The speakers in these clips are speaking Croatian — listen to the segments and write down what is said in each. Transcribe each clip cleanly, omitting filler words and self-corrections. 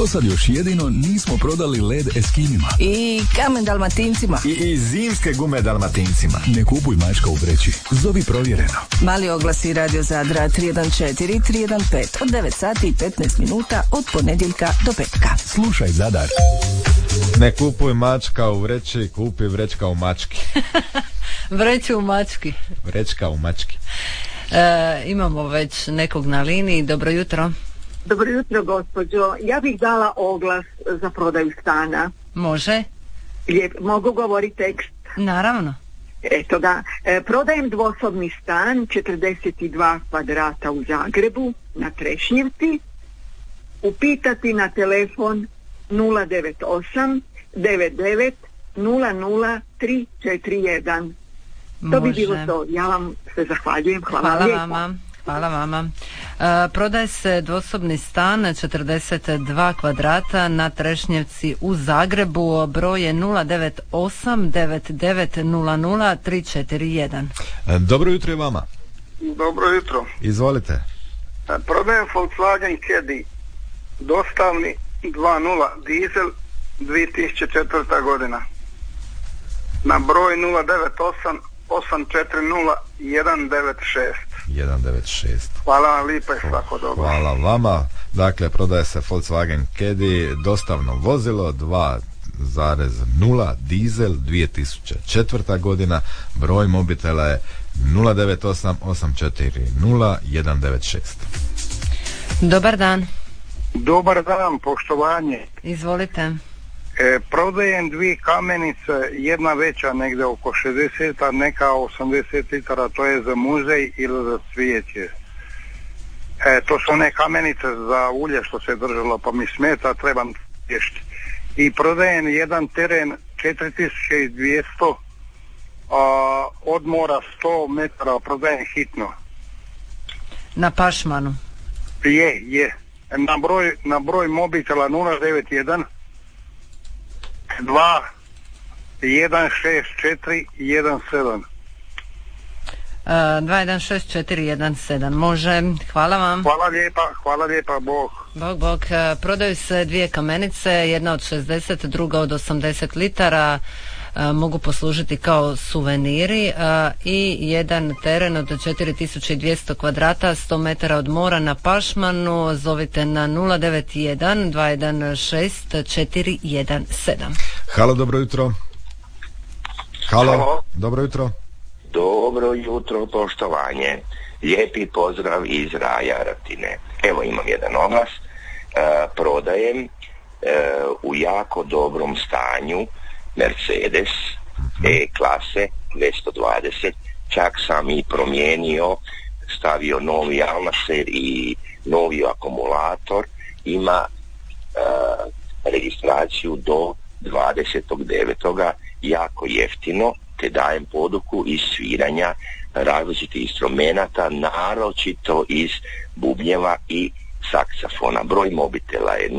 Do sad još jedino nismo prodali led Eskimima. I kamen Dalmatincima. I zimske gume Dalmatincima. Ne kupuj mačka u vreći. Zovi provjereno. Mali oglasi Radio Zadra 314 315 od 9 sati i 15 minuta od ponedjeljka do petka. Slušaj Zadar. Ne kupuj mačka u vreći, kupi vrečka u mački. Vreću u mački. Vrečka u mački. Imamo već nekog na liniji. Dobro jutro. Dobro jutro, gospođo. Ja bih dala oglas za prodaju stana. Može. Mogu govoriti tekst? Naravno. Eto ga. Prodajem dvosobni stan, 42 kvadrata u Zagrebu, na Trešnjevci. Upitati na telefon 098 99 00 341. To bi bilo to. Ja vam se zahvaljujem. Hvala lijepa. Hvala vama. Prodaje se dvosobni stan 42 kvadrata na Trešnjevci u Zagrebu. Broj je 098 99 00 341. Dobro jutro i vama. Dobro jutro. Izvolite. Prodajem Volkswagen Caddy, dostavni 2.0 dizel, 2004. godina. Na broj 098 840 196. Hvala vam lijepa i svako dobro. Hvala vama. Dakle, prodaje se Volkswagen Caddy, dostavno vozilo 2.0 dizel, 2004. godina. Broj mobitela je 098 840 196. Dobar dan. Dobar dan, poštovanje. Izvolite. Prodajem dvije kamenice, jedna veća negdje oko 60, a neka 80 litara, to je za muzej ili za cvijeće. To su one kamenice za ulje što se držalo, pa mi smeta, trebam riješiti. I prodajem jedan teren 4200, od mora 100 metara, prodajem hitno. Na Pašmanu? Je. Na broj mobitela 091 2 16417. 216417. Može. Hvala vam. Hvala lijepa, Bog. Bog. Prodaju se dvije kamenice, jedna od 60, druga od 80 litara. Mogu poslužiti kao suveniri i jedan teren od 4200 kvadrata, 100 metara od mora na Pašmanu. Zovite na 091 216 417. Halo, dobro jutro. Halo. Dobro jutro. Dobro jutro, poštovanje. Lijepi pozdrav iz Raja Ratine. Evo imam jedan oglas. Prodajem u jako dobrom stanju Mercedes E-klase 220, čak sam i promijenio, stavio novi Alnaser i novi akumulator, ima registraciju do 29. jako jeftino, te dajem poduku iz sviranja različitih instrumenata, naročito iz bubnjeva i saksafona. Broj mobitela je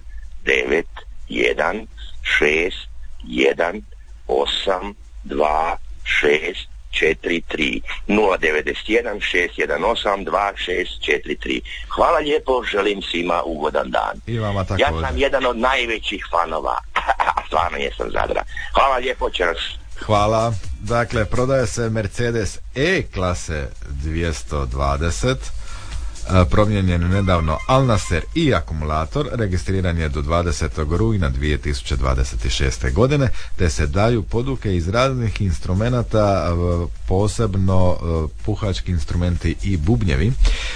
091 6 1 8 2 6 4 3 091 618 2 6 4 3. Hvala lijepo, želim svima ugodan dan. I vama tako. Ja sam jedan od najvećih fanova, a stvarno jesam Zadra. Hvala lijepo, čas. Hvala. Dakle, prodaje se Mercedes E-klase 220. Promijenjen nedavno Alnaser i akumulator, registriran je do 20. rujna 2026. godine, te se daju poduke iz raznih instrumenata, posebno puhački instrumenti i bubnjevi.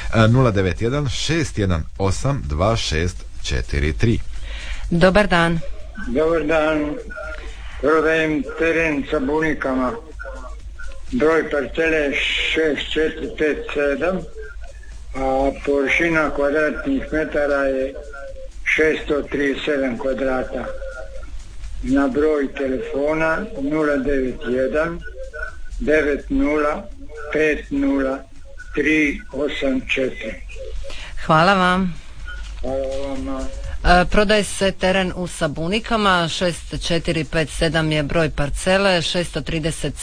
091 618 2643. Dobar dan. Dobar dan. Prodajem teren sa bunikama. Broj parcele 6457, a površina kvadratnih metara je 637 kvadrata. Na broj telefona 091 90 50 384. Hvala vam. Hvala vama. Prodaje se teren u Sabunikama, 6457 je broj parcele, 637